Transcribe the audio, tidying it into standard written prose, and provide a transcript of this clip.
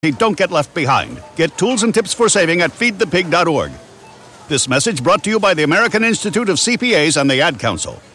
Don't get left behind. Get tools and tips for saving at feedthepig.org. This message brought to you by the American Institute of CPAs and the Ad Council.